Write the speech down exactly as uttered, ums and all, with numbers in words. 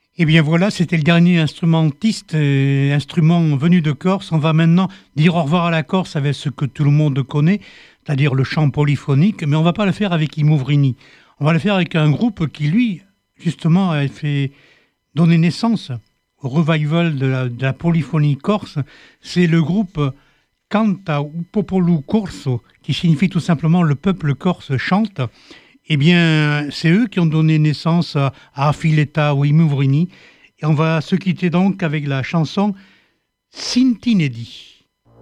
Eh bien voilà, c'était le dernier instrumentiste, euh, instrument venu de Corse. On va maintenant dire au revoir à la Corse avec ce que tout le monde connaît, c'est-à-dire le chant polyphonique, mais on va pas le faire avec Imouvrini. On va le faire avec un groupe qui, lui, justement, a fait donner naissance au revival de la, de la polyphonie corse. C'est le groupe Canta ou Popolo Corso, qui signifie tout simplement le peuple corse chante. Eh bien, c'est eux qui ont donné naissance à, à Affiletta ou Imouvrini. Et on va se quitter donc avec la chanson Sintinedi.